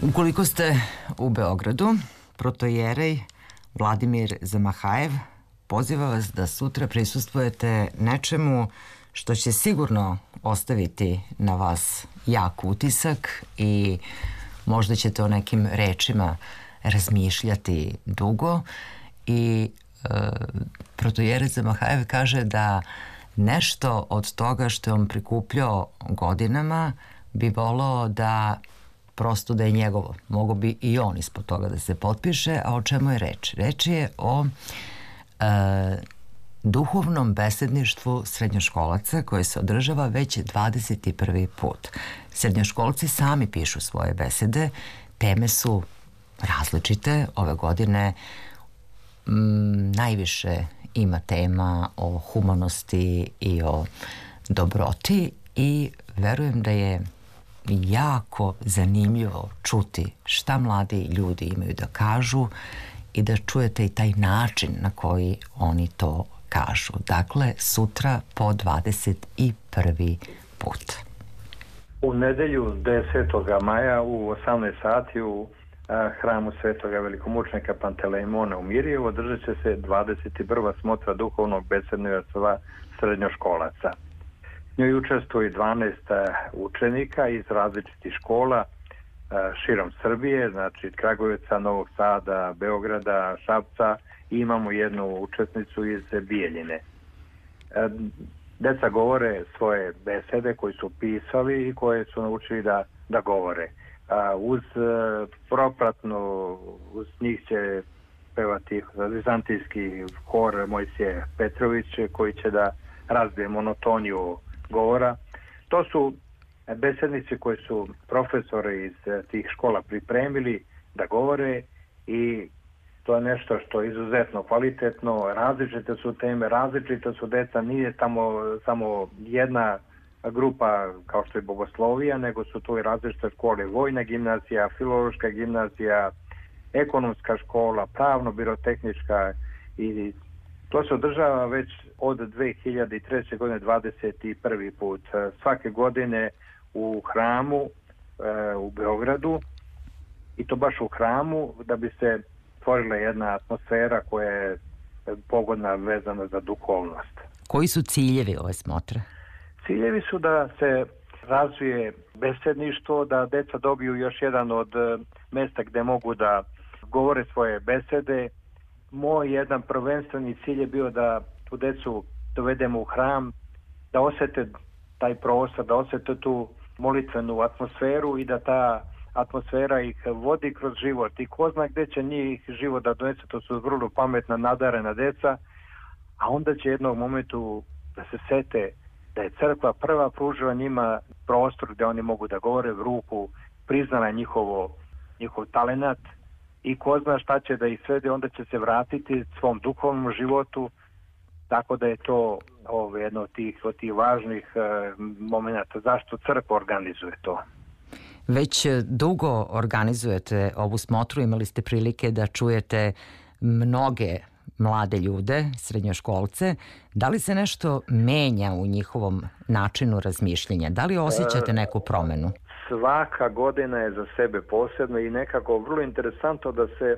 Ukoliko ste u Beogradu, protojerej Vladimir Zamahajev poziva vas da sutra prisustvujete nečemu što će sigurno ostaviti na vas jak utisak i možda ćete o nekim rečima razmišljati dugo. I protojerej Zamahajev kaže da nešto od toga što je on prikupljao godinama bi volao da prosto da je njegovo. Mogo bi i on ispod toga da se potpiše, a o čemu je reč? Reč je o duhovnom besedništvu srednjoškolaca koje se održava već 21. put. Srednjoškolci sami pišu svoje besede, teme su različite. Ove godine najviše ima tema o humanosti i o dobroti i verujem da je jako zanimljivo čuti šta mladi ljudi imaju da kažu i da čujete i taj način na koji oni to kažu. Dakle, sutra po 21. put. U nedelju 10. maja u 18 sati u hramu Svetoga velikomučnika Pantelejmona u Mirjevu održat će se 21. smotra duhovnog besedništva srednjoškolaca. Njoj učestvuje 12 učenika iz različitih škola širom Srbije, znači Kragujevca, Novog Sada, Beograda, Šapca i imamo jednu učesnicu iz Bijeljine. Deca govore svoje besede koje su pisali i koje su naučili da govore. Uz propratno, uz njih će pevati vizantijski hor Mojsije Petrović koji će da razbije monotoniju govora. To su besednici koji su profesori iz tih škola pripremili da govore i to je nešto što je izuzetno kvalitetno. Različite su teme, različite su deca, nije tamo samo jedna grupa kao što je bogoslovija, nego su to i različite škole, vojna gimnazija, filološka gimnazija, ekonomska škola, pravno-birotehnička i to se održava već od 2003. godine 21. put. Svake godine u hramu u Beogradu i to baš u hramu da bi se stvorila jedna atmosfera koja je pogodna vezana za duhovnost. Koji su ciljevi ove smotre? Ciljevi su da se razvije besedništvo, da deca dobiju još jedan od mesta gde mogu da govore svoje besede. Moj jedan prvenstveni cilj je bio da tu decu dovedemo u hram, da osete taj prostor, da osete tu molitvenu atmosferu i da ta atmosfera ih vodi kroz život. I ko zna gde će njih život da donese, to su vrlo pametna, nadarena deca, a onda će jednog momentu da se sete da je crkva prva pružila njima prostor gde oni mogu da govore v ruku, priznala njihov talenat i ko zna šta će da ih svede, onda će se vratiti svom duhovnom životu, tako da je to jedno od tih važnih momenta. Zašto crkva organizuje to? Već dugo organizujete ovu smotru, imali ste prilike da čujete mnoge mlade ljude, srednjoškolce. Da li se nešto menja u njihovom načinu razmišljenja? Da li osjećate neku promenu? Svaka godina je za sebe posebna i nekako vrlo interesantno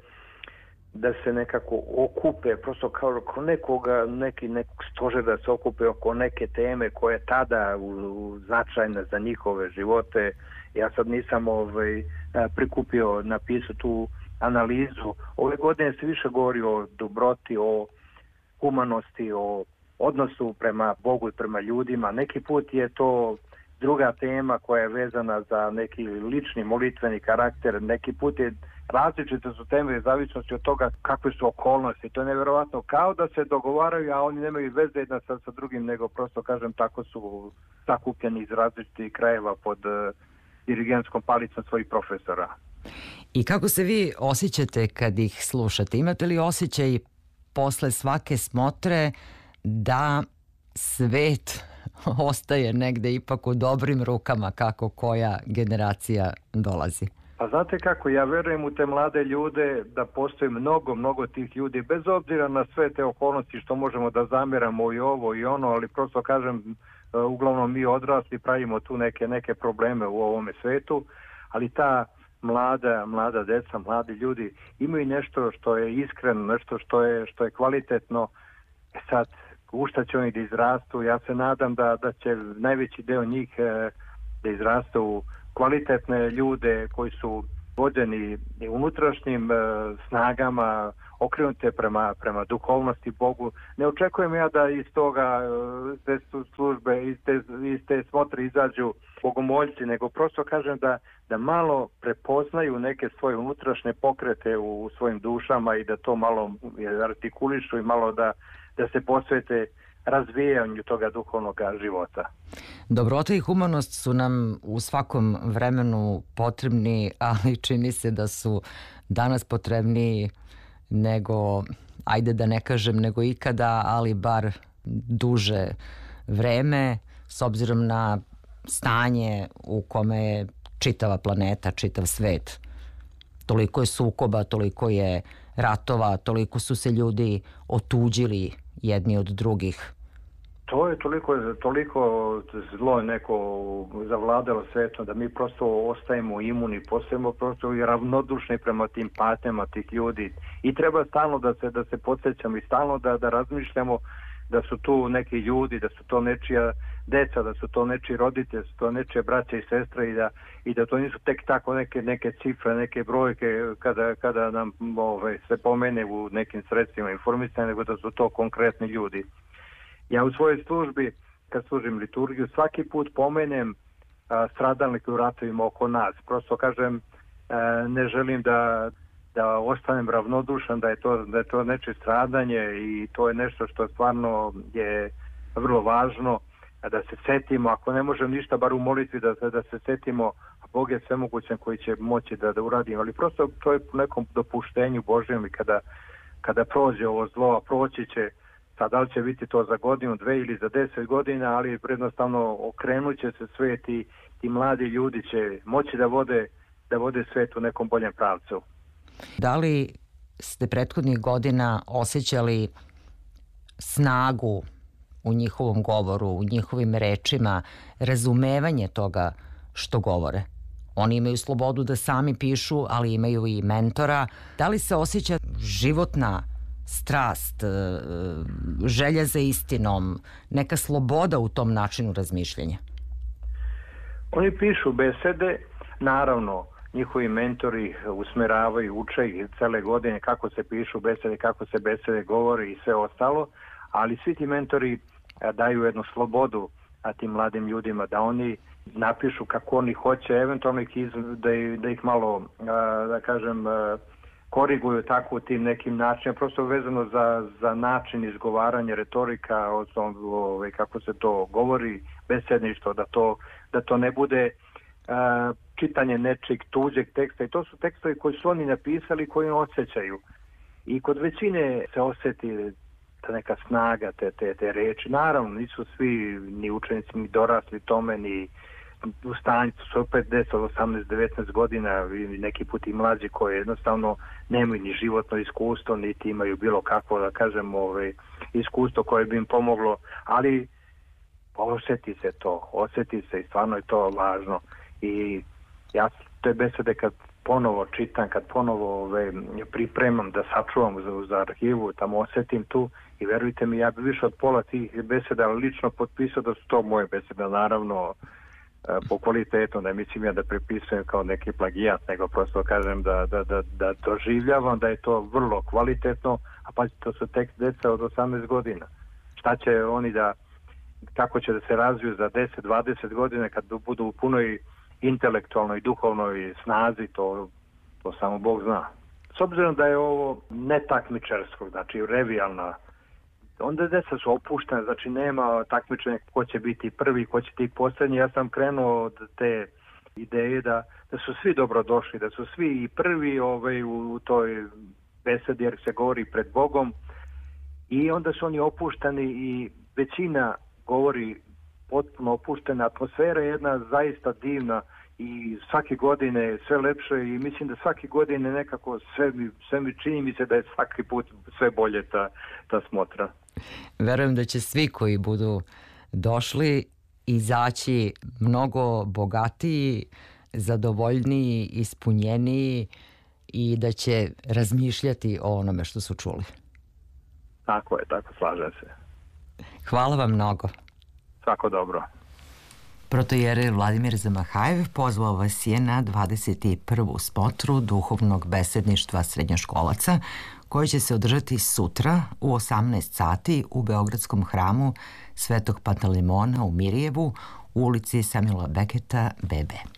da se nekako okupe, prosto kao nekog stožera da se okupe oko neke teme koje je tada značajna za njihove živote. Ja sad nisam prikupio, napisao tu analizu. Ove godine se više govori o dobroti, o humanosti, o odnosu prema Bogu i prema ljudima. Neki put je to druga tema koja je vezana za neki lični molitveni karakter. Neki put je različite su teme u zavisnosti od toga kakve su okolnosti. To je nevjerovatno. Kao da se dogovaraju, a oni nemaju veze jedna sa drugim, nego prosto kažem tako su sakupljeni iz različitih krajeva pod dirigentskom palicom svojih profesora. I kako se vi osjećate kad ih slušate? Imate li osjećaj posle svake smotre da svet ostaje negde ipak u dobrim rukama kako koja generacija dolazi? Pa znate kako, ja verujem u te mlade ljude da postoji mnogo tih ljudi, bez obzira na sve te okolnosti što možemo da zameramo i ovo i ono, ali prosto kažem, uglavnom mi odrasli pravimo tu neke probleme u ovome svetu, ali ta mlada deca, mladi ljudi imaju nešto što je iskreno, nešto što je kvalitetno. Sad, u šta će oni da izrastu? Ja se nadam da će najveći deo njih da izrastu u kvalitetne ljude koji su vođeni unutrašnjim snagama, okrenute prema duhovnosti, Bogu. Ne očekujem ja da iz toga te službe, iz te smotre izađu bogomoljci, nego prosto kažem da malo prepoznaju neke svoje unutrašnje pokrete u svojim dušama i da to malo artikulišu i malo da se posvete razvijanju toga duhovnog života. Dobrota i humanost su nam u svakom vremenu potrebni, ali čini se da su danas potrebniji nego, ajde da ne kažem nego ikada, ali bar duže vreme, s obzirom na stanje u kome je čitava planeta, čitav svet. Toliko je sukoba, toliko je ratova, toliko su se ljudi otuđili jedni od drugih. To je toliko zlo neko zavladalo svetom da mi prosto ostajemo imuni, postajemo prosto i ravnodušni prema tim patnjama tih ljudi i treba stalno da se podsjećamo i stalno da razmišljamo da su tu neki ljudi, da su to nečija deca, da su to nečiji roditelji, da su to nečije braće i sestre i da to nisu tek tako neke cifre, neke brojke kada nam se pomene u nekim sredstvima informisanja, nego da su to konkretni ljudi. Ja u svojoj službi, kad služim liturgiju, svaki put pomenem stradalnike u ratovima oko nas. Prosto kažem, ne želim da ostanem ravnodušan, da je to nečije stradanje i to je nešto što stvarno je vrlo važno, da se setimo, ako ne možem ništa, bar u molitvi da se setimo, a Bog je svemogućan koji će moći da uradim, ali prosto to je po nekom dopuštenju Božjem i kada prođe ovo zlo, a proći će. Sad, da li će biti to za godinu, 2 ili za 10 godina, ali jednostavno okrenut će se svet i ti mladi ljudi će moći da vode svet u nekom boljem pravcu. Da li ste prethodnih godina osjećali snagu u njihovom govoru, u njihovim rečima, razumevanje toga što govore? Oni imaju slobodu da sami pišu, ali imaju i mentora. Da li se osjeća životna strast, želja za istinom, neka sloboda u tom načinu razmišljanja? Oni pišu besede, naravno, njihovi mentori usmeravaju, uče ih cele godine kako se pišu besede, kako se besede govori i sve ostalo, ali svi ti mentori daju jednu slobodu tim mladim ljudima da oni napišu kako oni hoće, eventualno da ih malo, da kažem, koriguju tako u tim nekim načinima, prosto vezano za način izgovaranja, retorika, kako se to govori, besedništvo, da to ne bude čitanje nečeg tuđeg teksta. I to su tekstovi koji su oni napisali, koji osjećaju. I kod većine se osjeti ta neka snaga, te reči. Naravno, nisu svi ni učenici, ni dorasli tome, ni u stanju, su opet 10, 18, 19 godina, neki put i mlađi koji jednostavno nemaju ni životno iskustvo, niti imaju bilo kakvo, da kažem, iskustvo koje bi im pomoglo, ali osjeti se i stvarno je to važno. I ja te besede kad ponovo čitam, kad ponovo pripremam da sačuvam za arhivu, tamo osjetim tu i verujte mi, ja bi više od pola tih beseda lično potpisao da su to moje besede, naravno po kvalitetu, ne mislim ja da prepisujem kao neki plagijat, nego prosto kažem da doživljavam da je to vrlo kvalitetno, a pa to su tek deca od 18 godina. Šta će oni kako će da se razviju za 10, 20 godina kad budu u punoj intelektualnoj, duhovnoj snazi, to samo Bog zna. S obzirom da je ovo ne takmičarsko, znači revijalna, onda deca su opuštena, znači nema takmičenja ko će biti prvi, ko će biti posljednji. Ja sam krenuo od te ideje da su svi dobrodošli, da su svi i prvi u toj besedi jer se govori pred Bogom i onda su oni opušteni i većina govori potpuno opuštena. Atmosfera je jedna zaista divna i svake godine sve lepše i mislim da svake godine nekako sve mi čini mi se da je svaki put sve bolje ta smotra. Verujem da će svi koji budu došli izaći mnogo bogatiji, zadovoljniji, ispunjeniji i da će razmišljati o onome što su čuli. Tako je, tako, slažem se. Hvala vam mnogo. Svako dobro. Protojerej Vladimir Zamahajev pozvao vas je na 21. spotru duhovnog besedništva srednjoškolaca koji će se održati sutra u 18 sati u Beogradskom hramu Svetog Pantalimona u Mirjevu u ulici Samuela Beketa, BB.